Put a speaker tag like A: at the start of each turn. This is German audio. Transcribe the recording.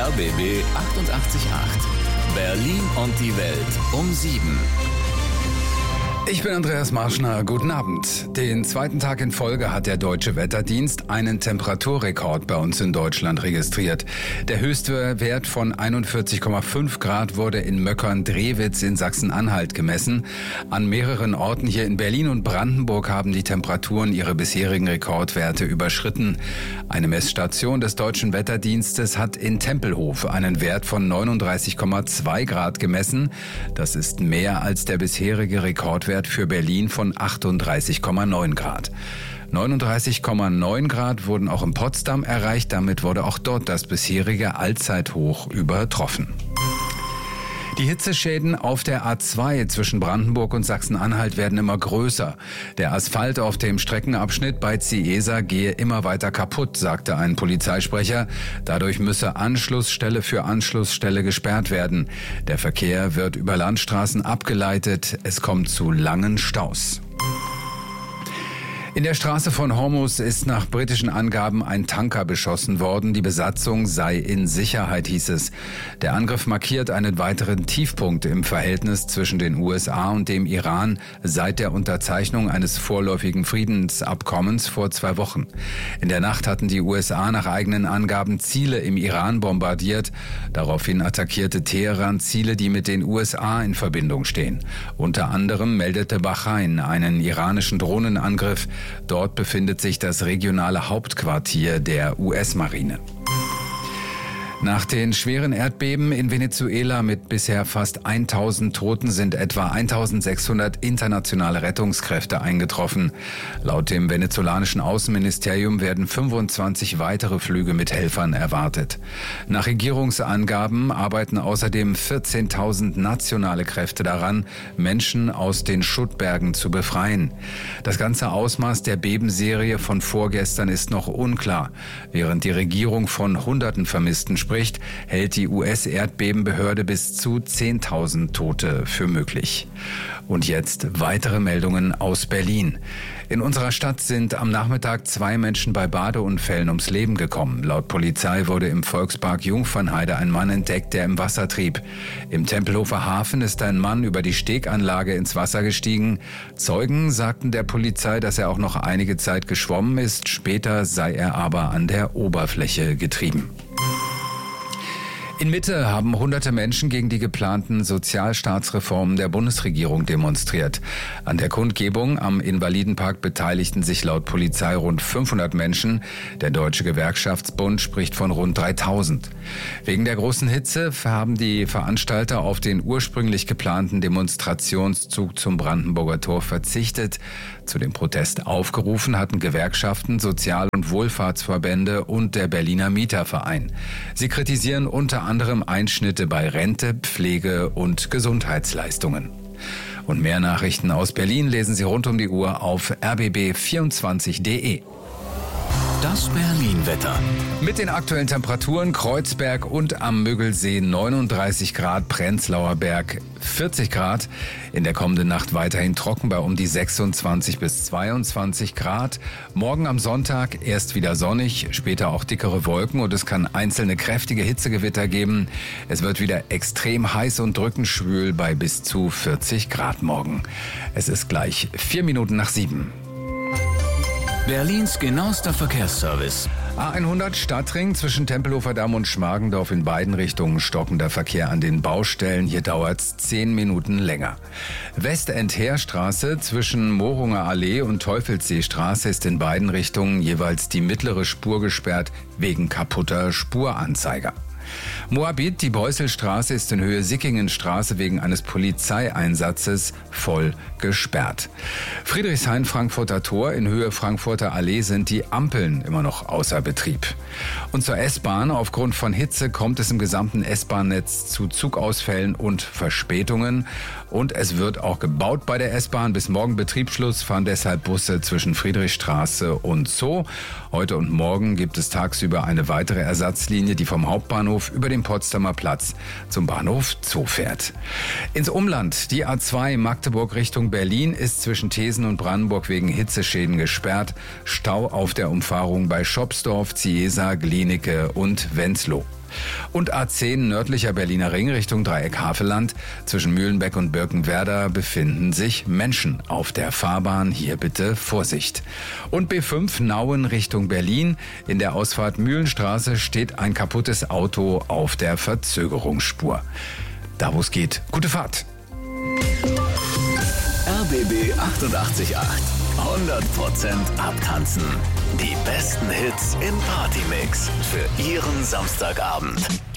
A: RBB 888. Berlin und die Welt um 7.
B: Ich bin Andreas Marschner, guten Abend. Den zweiten Tag in Folge hat der Deutsche Wetterdienst einen Temperaturrekord bei uns in Deutschland registriert. Der höchste Wert von 41,5 Grad wurde in Möckern-Drewitz in Sachsen-Anhalt gemessen. An mehreren Orten hier in Berlin und Brandenburg haben die Temperaturen ihre bisherigen Rekordwerte überschritten. Eine Messstation des Deutschen Wetterdienstes hat in Tempelhof einen Wert von 39,2 Grad gemessen. Das ist mehr als der bisherige Rekordwert für Berlin von 38,9 Grad. 39,9 Grad wurden auch in Potsdam erreicht. Damit wurde auch dort das bisherige Allzeithoch übertroffen. Die Hitzeschäden auf der A2 zwischen Brandenburg und Sachsen-Anhalt werden immer größer. Der Asphalt auf dem Streckenabschnitt bei Ciesa gehe immer weiter kaputt, sagte ein Polizeisprecher. Dadurch müsse Anschlussstelle für Anschlussstelle gesperrt werden. Der Verkehr wird über Landstraßen abgeleitet. Es kommt zu langen Staus. In der Straße von Hormuz ist nach britischen Angaben ein Tanker beschossen worden. Die Besatzung sei in Sicherheit, hieß es. Der Angriff markiert einen weiteren Tiefpunkt im Verhältnis zwischen den USA und dem Iran seit der Unterzeichnung eines vorläufigen Friedensabkommens vor 2 Wochen. In der Nacht hatten die USA nach eigenen Angaben Ziele im Iran bombardiert. Daraufhin attackierte Teheran Ziele, die mit den USA in Verbindung stehen. Unter anderem meldete Bahrain einen iranischen Drohnenangriff. Dort befindet sich das regionale Hauptquartier der US-Marine. Nach den schweren Erdbeben in Venezuela mit bisher fast 1000 Toten sind etwa 1600 internationale Rettungskräfte eingetroffen. Laut dem venezolanischen Außenministerium werden 25 weitere Flüge mit Helfern erwartet. Nach Regierungsangaben arbeiten außerdem 14.000 nationale Kräfte daran, Menschen aus den Schuttbergen zu befreien. Das ganze Ausmaß der Bebenserie von vorgestern ist noch unklar. Während die Regierung von Hunderten Vermissten spricht, hält die US-Erdbebenbehörde bis zu 10.000 Tote für möglich. Und jetzt weitere Meldungen aus Berlin. In unserer Stadt sind am Nachmittag 2 Menschen bei Badeunfällen ums Leben gekommen. Laut Polizei wurde im Volkspark Jungfernheide ein Mann entdeckt, der im Wasser trieb. Im Tempelhofer Hafen ist ein Mann über die Steganlage ins Wasser gestiegen. Zeugen sagten der Polizei, dass er auch noch einige Zeit geschwommen ist. Später sei er aber an der Oberfläche getrieben. In Mitte haben hunderte Menschen gegen die geplanten Sozialstaatsreformen der Bundesregierung demonstriert. An der Kundgebung am Invalidenpark beteiligten sich laut Polizei rund 500 Menschen. Der Deutsche Gewerkschaftsbund spricht von rund 3000. Wegen der großen Hitze haben die Veranstalter auf den ursprünglich geplanten Demonstrationszug zum Brandenburger Tor verzichtet. Zu dem Protest aufgerufen hatten Gewerkschaften, Sozial- und Wohlfahrtsverbände und der Berliner Mieterverein. Sie kritisieren unter anderem Einschnitte bei Rente, Pflege und Gesundheitsleistungen. Und mehr Nachrichten aus Berlin lesen Sie rund um die Uhr auf rbb24.de.
A: Das Berlin-Wetter.
B: Mit den aktuellen Temperaturen Kreuzberg und am Müggelsee 39 Grad, Prenzlauer Berg 40 Grad. In der kommenden Nacht weiterhin trocken bei um die 26 bis 22 Grad. Morgen am Sonntag erst wieder sonnig, später auch dickere Wolken und es kann einzelne kräftige Hitzegewitter geben. Es wird wieder extrem heiß und drückend schwül bei bis zu 40 Grad morgen. Es ist gleich 4 Minuten nach 7.
A: Berlins genauester Verkehrsservice.
B: A100 Stadtring zwischen Tempelhofer Damm und Schmargendorf in beiden Richtungen stockender Verkehr an den Baustellen. Hier dauert es 10 Minuten länger. Westend-Heerstraße zwischen Morunger Allee und Teufelsseestraße ist in beiden Richtungen jeweils die mittlere Spur gesperrt wegen kaputter Spuranzeiger. Moabit, die Beusselstraße ist in Höhe Sickingenstraße wegen eines Polizeieinsatzes voll gesperrt. Friedrichshain-Frankfurter Tor in Höhe Frankfurter Allee sind die Ampeln immer noch außer Betrieb. Und zur S-Bahn. Aufgrund von Hitze kommt es im gesamten S-Bahn-Netz zu Zugausfällen und Verspätungen. Und es wird auch gebaut bei der S-Bahn. Bis morgen Betriebsschluss fahren deshalb Busse zwischen Friedrichstraße und Zoo. Heute und morgen gibt es tagsüber eine weitere Ersatzlinie, die vom Hauptbahnhof über den Potsdamer Platz zum Bahnhof Zoo fährt. Ins Umland. Die A2 Magdeburg Richtung Berlin ist zwischen Thesen und Brandenburg wegen Hitzeschäden gesperrt. Stau auf der Umfahrung bei Schopsdorf, Ciesa, Glienicke und Wenzlow. Und A10 nördlicher Berliner Ring Richtung Dreieck Havelland. Zwischen Mühlenbeck und Birkenwerder befinden sich Menschen auf der Fahrbahn. Hier bitte Vorsicht. Und B5 Nauen Richtung Berlin. In der Ausfahrt Mühlenstraße steht ein kaputtes Auto auf der Verzögerungsspur. Da wo es geht, gute Fahrt.
A: RBB 888. 100% abtanzen. Die besten Hits im Partymix für Ihren Samstagabend.